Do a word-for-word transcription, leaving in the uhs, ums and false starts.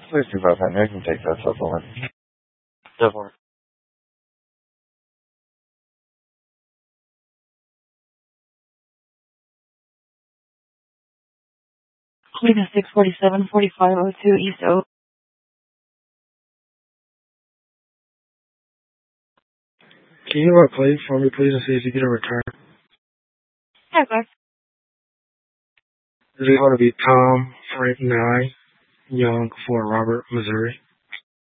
Please do five hundred. I can take that supplement. Definitely. Cleveland six forty-seven forty-five oh two East O. Can you uh, play for me, please, and see if you get a return? Yeah, guys. This is going to be Tom Frank nine Young for Robert, Missouri.